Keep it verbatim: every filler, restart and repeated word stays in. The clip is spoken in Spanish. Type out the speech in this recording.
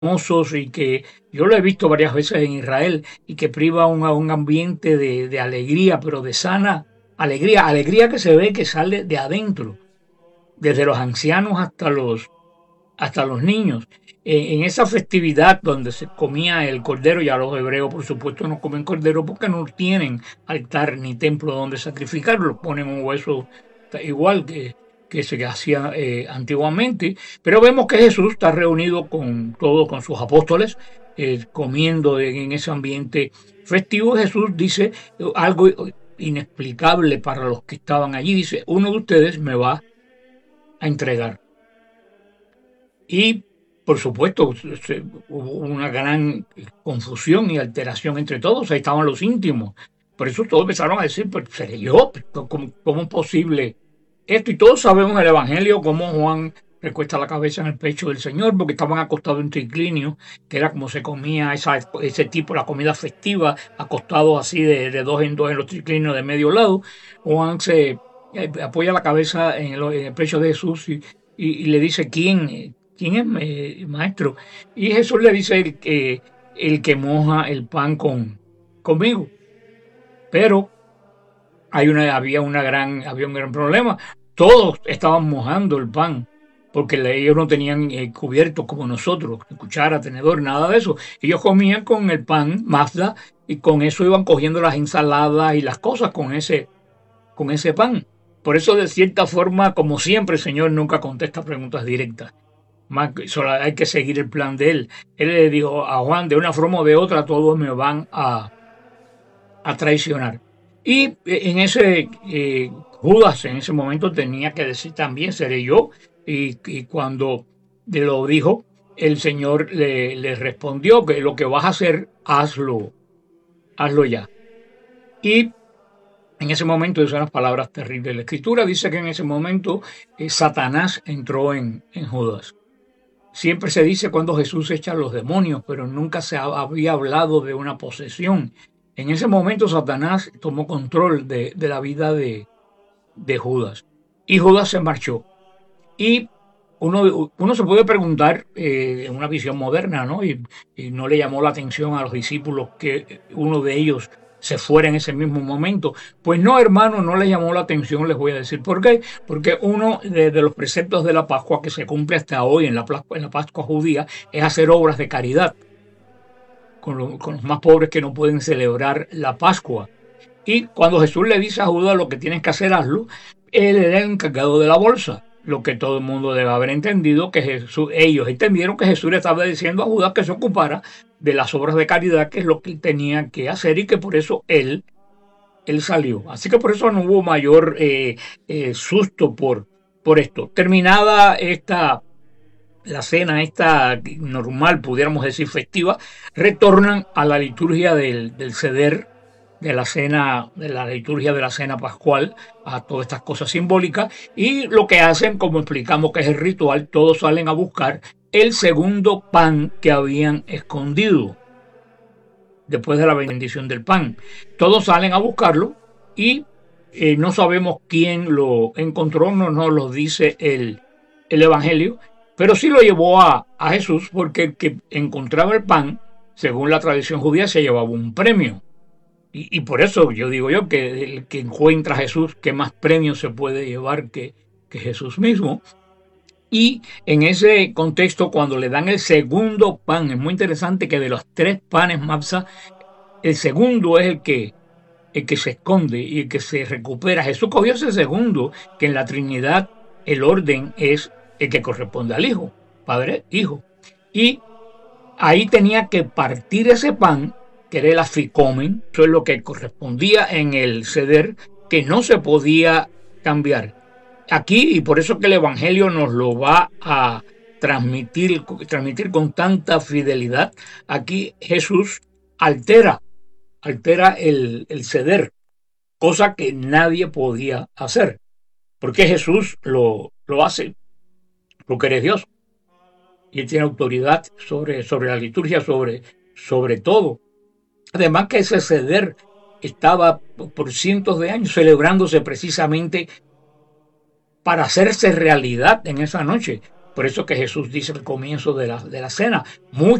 famosos y que yo lo he visto varias veces en Israel y que priva un, a un ambiente de, de alegría, pero de sana alegría, alegría que se ve que sale de adentro, desde los ancianos hasta los, hasta los niños. Eh, en esa festividad donde se comía el cordero, ya los hebreos por supuesto no comen cordero porque no tienen altar ni templo donde sacrificarlo, ponen un hueso igual que, que se hacía eh, antiguamente, pero vemos que Jesús está reunido con todos, con sus apóstoles, eh, comiendo en, en ese ambiente festivo. Jesús dice eh, algo inexplicable para los que estaban allí, dice, uno de ustedes me va a entregar. Y, por supuesto, se- hubo una gran confusión y alteración entre todos. Ahí estaban los íntimos. Por eso todos empezaron a decir, pues seré yo, ¿cómo, cómo es posible esto? Y todos sabemos el Evangelio, cómo Juan recuesta la cabeza en el pecho del Señor, porque estaban acostados en triclinio, que era como se comía esa, ese tipo, la comida festiva, acostados así de, de dos en dos en los triclinios de medio lado. Juan se eh, apoya la cabeza en el, en el pecho de Jesús y, y- y le dice, ¿quién? ¿Quién es eh, maestro? Y Jesús le dice el, que el que moja el pan con, conmigo. Pero hay una, había, una gran, había un gran problema. Todos estaban mojando el pan, porque ellos no tenían eh, cubiertos como nosotros, cuchara, tenedor, nada de eso. Ellos comían con el pan Mazda y con eso iban cogiendo las ensaladas y las cosas con ese, con ese pan. Por eso, de cierta forma, como siempre, el Señor nunca contesta preguntas directas. Más que solo hay que seguir el plan de él. Él le dijo a Juan, de una forma o de otra, todos me van a, a traicionar. Y eh, en ese, eh, Judas en ese momento tenía que decir también, seré yo. Y, y cuando lo dijo, el Señor le, le respondió que lo que vas a hacer, hazlo, hazlo ya. Y en ese momento, esas son las palabras terribles. La Escritura dice que en ese momento eh, Satanás entró en, en Judas. Siempre se dice cuando Jesús echa a los demonios, pero nunca se había hablado de una posesión. En ese momento Satanás tomó control de, de la vida de, de Judas. Y Judas se marchó. Y uno, uno se puede preguntar eh, en una visión moderna, ¿no? Y, y no le llamó la atención a los discípulos que uno de ellos se fuera en ese mismo momento. Pues no, hermano, no le llamó la atención, les voy a decir por qué. Porque uno de, de los preceptos de la Pascua que se cumple hasta hoy en la, en la Pascua judía es hacer obras de caridad con, lo, con los más pobres que no pueden celebrar la Pascua. Y cuando Jesús le dice a Judas lo que tienes que hacer, hazlo, él era el encargado de la bolsa. Lo que todo el mundo debe haber entendido, que Jesús, ellos entendieron que Jesús le estaba diciendo a Judas que se ocupara de las obras de caridad, que es lo que él tenía que hacer y que por eso él, él salió. Así que por eso no hubo mayor eh, eh, susto por, por esto. Terminada esta la cena esta normal, pudiéramos decir festiva, retornan a la liturgia del, del ceder, de la cena, de la liturgia de la cena pascual, a todas estas cosas simbólicas, y lo que hacen, como explicamos que es el ritual, todos salen a buscar el segundo pan que habían escondido después de la bendición del pan. Todos salen a buscarlo y eh, no sabemos quién lo encontró, no nos lo dice el, el Evangelio, pero sí lo llevó a, a Jesús, porque el que encontraba el pan, según la tradición judía, se llevaba un premio. Y, y por eso yo digo yo que el que encuentra a Jesús, ¿qué más premio se puede llevar que, que Jesús mismo? Y en ese contexto, cuando le dan el segundo pan, es muy interesante que de los tres panes Mapsa, el segundo es el que, el que se esconde y el que se recupera. Jesús cogió ese segundo, que en la Trinidad el orden es el que corresponde al Hijo, Padre, Hijo. Y ahí tenía que partir ese pan, que era el aficomen, eso es lo que correspondía en el ceder, que no se podía cambiar. Aquí, y por eso que el Evangelio nos lo va a transmitir, transmitir con tanta fidelidad, aquí Jesús altera, altera el, el ceder, cosa que nadie podía hacer, porque Jesús lo, lo hace, porque eres Dios, y él tiene autoridad sobre, sobre la liturgia, sobre, sobre todo. Además que ese ceder estaba por cientos de años celebrándose precisamente para hacerse realidad en esa noche. Por eso que Jesús dice al comienzo de la, de la cena,